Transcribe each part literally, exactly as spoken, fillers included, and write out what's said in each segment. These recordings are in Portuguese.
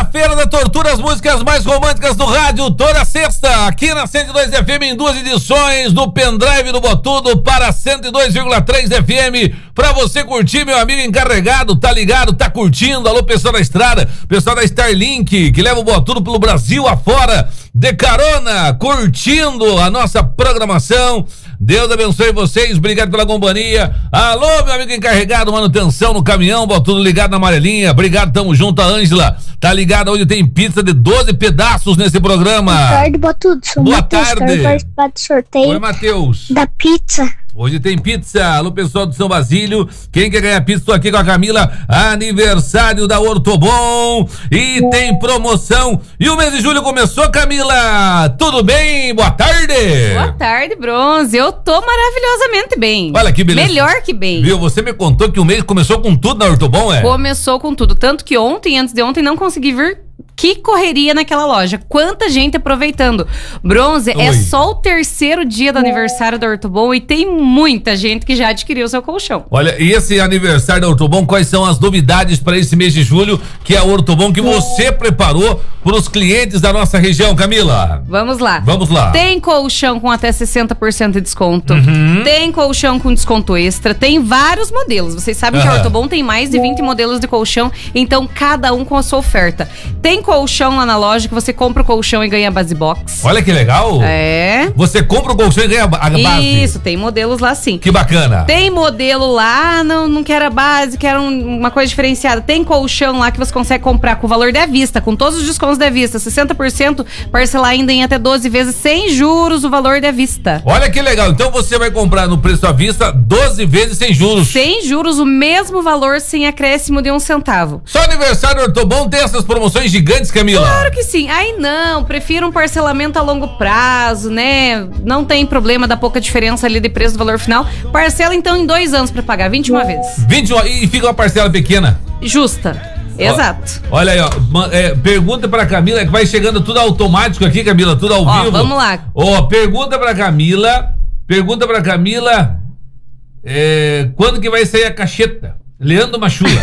Sexta-feira da Tortura, as músicas mais românticas do rádio, toda sexta, aqui na cento e dois F M, em duas edições do pendrive do Botudo para cento e dois vírgula três F M, pra você curtir, meu amigo encarregado, tá ligado, tá curtindo, alô pessoal da estrada, pessoal da Starlink, que leva o Botudo pelo Brasil afora, de carona, curtindo a nossa programação. Deus abençoe vocês, obrigado pela companhia. Alô, meu amigo encarregado, manutenção no caminhão, Botudo ligado na amarelinha, obrigado, tamo junto, a Ângela, tá ligada, hoje tem pizza de doze pedaços nesse programa. Boa tarde, Botudo, sou Boa Matheus, tarde. quero participar do sorteio. Oi, Matheus. Da pizza. Hoje tem pizza, alô pessoal do São Basílio, quem quer ganhar pizza, tô aqui com a Camila, aniversário da Ortobon, e tem promoção, e o mês de julho começou, Camila, tudo bem? Boa tarde! Boa tarde, Bronze, eu tô maravilhosamente bem. Olha que beleza. Melhor que bem. Viu, você me contou que o mês começou com tudo na Ortobon, é? Começou com tudo, tanto que ontem, antes de ontem, não consegui vir. Que correria naquela loja, quanta gente aproveitando. Bronze, Oi. é só o terceiro dia do aniversário da Ortobon e tem muita gente que já adquiriu seu colchão. Olha, e esse aniversário da Ortobon, quais são as novidades para esse mês de julho, que é a Ortobon que você preparou para os clientes da nossa região, Camila? Vamos lá. Vamos lá. Tem colchão com até sessenta por cento de desconto. Uhum. Tem colchão com desconto extra. Tem vários modelos. Vocês sabem que a Aham. Ortobon tem mais de vinte modelos de colchão, então cada um com a sua oferta. Tem colchão lá na loja que você compra o colchão e ganha a base box. Olha que legal. É. Você compra o colchão e ganha a base. Isso, tem modelos lá sim. Que bacana. Tem modelo lá, não, não quero a base, quero um- uma coisa diferenciada. Tem colchão lá que você consegue comprar com o valor de vista, com todos os descontos de vista, sessenta por cento, parcelar ainda em até doze vezes, sem juros, o valor de vista. Olha que legal. Então você vai comprar no preço à vista doze vezes sem juros. Sem juros, o mesmo valor, sem acréscimo de um centavo. Só aniversário Ortobon tem essas promoções gigantes, Camila. Claro que sim. Aí não, prefiro um parcelamento a longo prazo, né? Não tem problema da pouca diferença ali de preço do valor final. Parcela então em dois anos pra pagar, vinte e uma vezes. vinte e um, e fica uma parcela pequena. Justa. Exato. Ó, olha aí, ó. ma- é, pergunta pra Camila, que vai chegando tudo automático aqui, Camila, tudo ao Ó, vivo. vamos lá. Ó, pergunta pra Camila. Pergunta pra Camila. é, quando que vai sair a cacheta? Leandro Machula.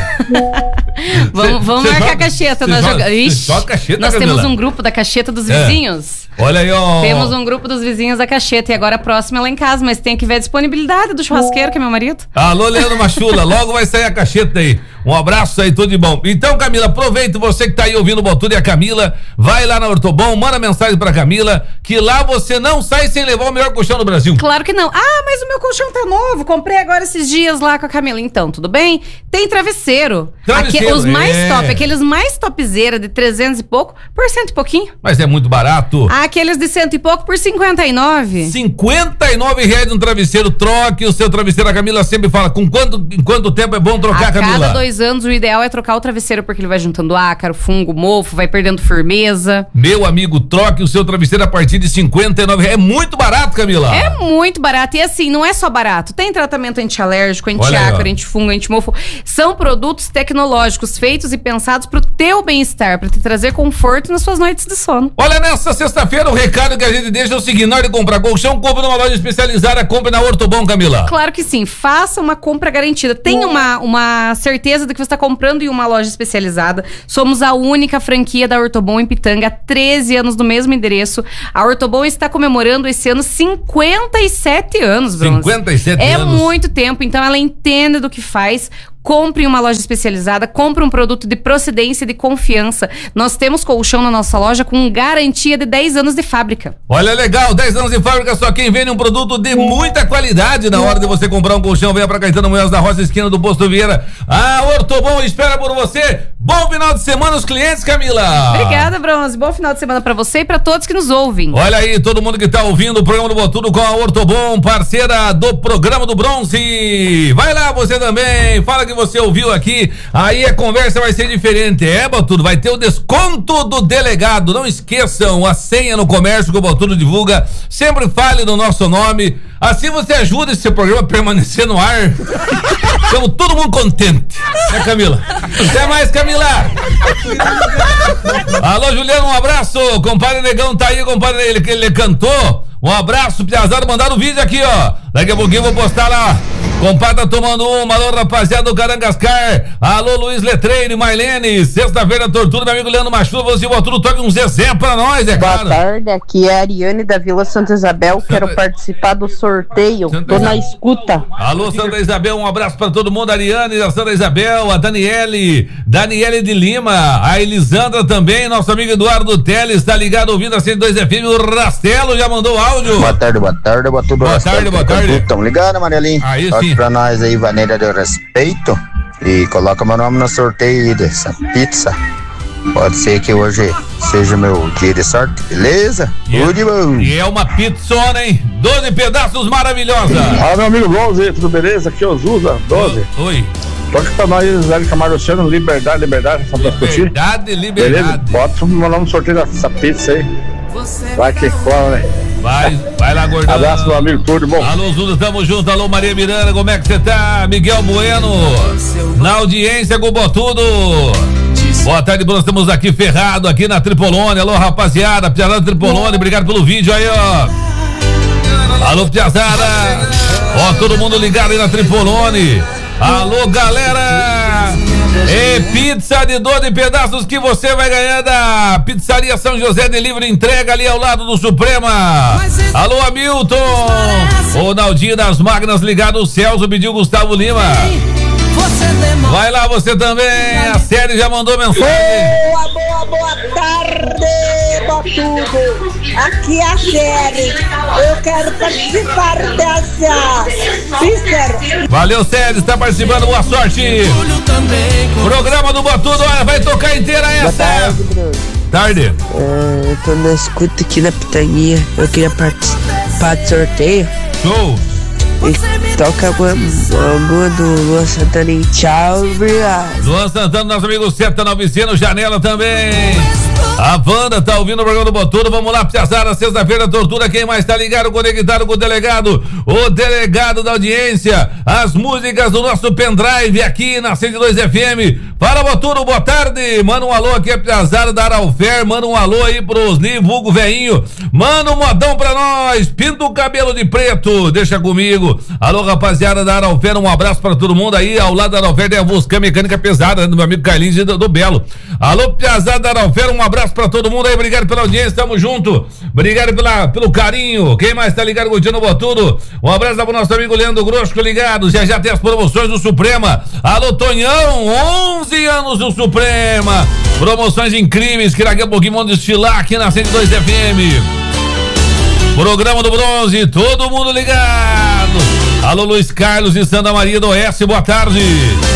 Vamos, vamos Cê marcar joga- a cacheta. cê Nós, joga- joga... cê Ixi, joga cacheta, nós Camila? temos um grupo da cacheta dos É. vizinhos. Olha aí, ó. Temos um grupo dos vizinhos da cacheta e agora a próxima é lá em casa, mas tem que ver a disponibilidade do churrasqueiro, que é meu marido. Alô, Leandro Machula, logo vai sair a cacheta aí. Um abraço aí, tudo de bom. Então, Camila, aproveita você que tá aí ouvindo o Botudo e a Camila, vai lá na Ortobon, manda mensagem pra Camila, que lá você não sai sem levar o melhor colchão do Brasil. Claro que não. Ah, mas o meu colchão tá novo, comprei agora esses dias lá com a Camila. Então, tudo bem? Tem travesseiro. Travesseiro, Aque- os mais é. top, aqueles mais topzera de trezentos e pouco, por cento e pouquinho. Mas é muito barato. Aqueles de cento e pouco por cinquenta e nove. cinquenta e nove reais um travesseiro, troque o seu travesseiro. A Camila sempre fala, com quanto, em quanto tempo é bom trocar, A Camila? cada dois anos, o ideal é trocar o travesseiro, porque ele vai juntando ácaro, fungo, mofo, vai perdendo firmeza. Meu amigo, troque o seu travesseiro a partir de cinquenta e nove reais. É muito barato, Camila. É muito barato. E assim, não é só barato. Tem tratamento antialérgico, Olha aí, antiácaro, ó. antifungo, antimofo. São produtos tecnológicos feitos e pensados pro teu bem-estar, pra te trazer conforto nas suas noites de sono. Olha, nessa sexta-feira o recado que a gente deixa é o seguinte: na hora de comprar colchão, compre numa loja especializada, compre na Ortobon, Camila. Claro que sim, faça uma compra garantida. Tenha uma, uma certeza de que você está comprando em uma loja especializada. Somos a única franquia da Ortobon em Pitanga, há treze anos no mesmo endereço. A Ortobon está comemorando esse ano cinquenta e sete anos, Bronze. cinquenta e sete É anos. muito tempo, então ela entende do que faz. Compre em uma loja especializada, compre um produto de procedência e de confiança. Nós temos colchão na nossa loja com garantia de dez anos de fábrica. Olha, legal, dez anos de fábrica, só quem vende um produto de muita qualidade. Na hora de você comprar um colchão, venha pra Caetano Munhoz da Roça, esquina do Posto Vieira. A Ortobon espera por você. Bom final de semana, os clientes, Camila. Obrigada, Bronze. Bom final de semana pra você e pra todos que nos ouvem. Olha aí, todo mundo que tá ouvindo o programa do Botudo com a Ortobon, parceira do programa do Bronze. Vai lá, você também, fala que você ouviu aqui, aí a conversa vai ser diferente. É, Botudo, vai ter o desconto do delegado. Não esqueçam, a senha no comércio que o Botudo divulga. Sempre fale no nosso nome. Assim você ajuda esse programa a permanecer no ar. Estamos todo mundo contente. Né, Camila? Até mais, Camila. Alô, Juliano, um abraço. Compadre Negão tá aí, compadre, ele, ele cantou. Um abraço, Piazada, mandaram o vídeo aqui, ó. Daqui a pouquinho eu vou postar lá Compadre tá tomando uma, alô rapaziada do Carangascar, alô Luiz Letreiro, Marlene, sexta-feira tortura, meu amigo Leandro Machuva, você botou, toque um Zezé pra nós, é Boa claro. tarde, aqui é a Ariane da Vila Santa Isabel, Santa... quero participar do sorteio, Santa tô Isabel. na escuta. Alô Santa Isabel, um abraço pra todo mundo, a Ariane da Santa Isabel, a Daniele, Daniele de Lima, a Elisandra também, nosso amigo Eduardo Teles, tá ligado ouvindo a cento e dois F M, o Rastelo já mandou áudio. Boa tarde, boa tarde, boa tudo. Boa tarde, boa tarde. Estão ligados, Amarelinho? Aí Toque sim. pra nós aí, Vaneira de Respeito. E coloca meu nome no sorteio aí dessa pizza. Pode ser que hoje seja meu dia de sorte, beleza? E Tudo de bom. E é uma pizzona, hein? doze pedaços maravilhosa. Fala, meu amigo doze, tudo beleza? Aqui é o Zuza, doze. Oi. Toca pra nós, Zé Camargo Luciano, liberdade, liberdade, só pra discutir. Liberdade, Beleza? liberdade. Bota meu nome no sorteio dessa pizza aí. Vai que cola, né? Vai, vai lá, gordão. Abraço, meu amigo, tudo bom? Alô, Zuda, tamo junto. Alô, Maria Miranda, como é que você tá? Miguel Bueno, na audiência, Gubotudo. Boa tarde, Bruno, estamos aqui ferrado, aqui na Tripolone. Alô, rapaziada, Piazada Tripolone, obrigado pelo vídeo aí, ó. Alô, Piazada. Ó, todo mundo ligado aí na Tripolone. Alô, galera. E pizza de doze pedaços que você vai ganhar da Pizzaria São José Delivery, entrega ali ao lado do Suprema. Alô, Hamilton. O Naldinho das Magnas ligado, o Celso pediu Gustavo Lima. Vai lá você também, a série já mandou mensagem. Boa, boa, boa tarde, Botudo. Aqui é a série. Eu quero participar dessa pizza. Valeu, Série, está participando, boa sorte. Programa do Botudo, olha, vai tocar inteira essa. Boa tarde, Bruno. Tarde. É, eu tô na escuta aqui na Pitanguinha. Eu queria participar do sorteio. Show. E toca alguma, alguma do Luan Santana e tchau, obrigado. Luan Santana, nosso amigo Seta Noviceno, Janela também. A Wanda tá ouvindo o programa do Botudo. Vamos lá, Piazada, sexta-feira, tortura. Quem mais tá ligado, conectado com o delegado? O delegado da audiência. As músicas do nosso pendrive aqui na cento e dois F M. Fala, Botudo, boa tarde. Manda um alô aqui, a Piazada da Araufer. Manda um alô aí pros Ni, vulgo veinho. Manda um modão pra nós. Pinta o cabelo de preto. Deixa comigo. Alô, rapaziada da Araufer. Um abraço pra todo mundo aí. Ao lado da Araufer tem a Busca Mecânica Pesada, né, do meu amigo Carlinhos do, do Belo. Alô, Piazada da Araufer. Um abraço pra todo mundo aí, obrigado pela audiência, tamo junto, obrigado pela, pelo carinho. Quem mais tá ligado curtindo o Botudo? Um abraço pro nosso amigo Leandro Grosco ligado, já já tem as promoções do Suprema. Alô, Tonhão, onze anos do Suprema, promoções incríveis que daqui a pouquinho vão desfilar aqui na cento e dois F M. Programa do Bronze, todo mundo ligado. Alô, Luiz Carlos de Santa Maria do Oeste, boa tarde.